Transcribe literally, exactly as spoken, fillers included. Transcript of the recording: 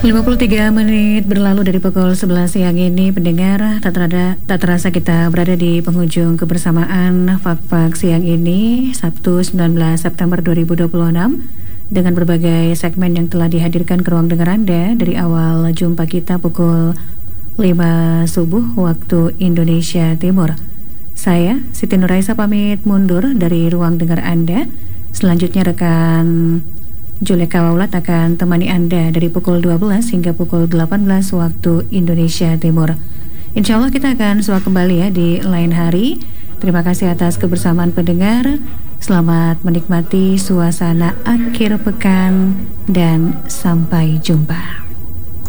lima puluh tiga menit berlalu dari pukul sebelas siang ini, pendengar, tak, terada, tak terasa kita berada di penghujung kebersamaan Fak-Fak siang ini, Sabtu sembilan belas September dua ribu dua puluh enam, dengan berbagai segmen yang telah dihadirkan ke ruang dengar Anda dari awal jumpa kita pukul lima subuh waktu Indonesia Timur. Saya, Siti Nuraisa, pamit mundur dari ruang dengar Anda. Selanjutnya rekan Juleka Waulat akan temani Anda dari pukul dua belas hingga pukul delapan belas waktu Indonesia Timur. Insya Allah kita akan suah kembali ya di lain hari. Terima kasih atas kebersamaan pendengar. Selamat menikmati suasana akhir pekan dan sampai jumpa.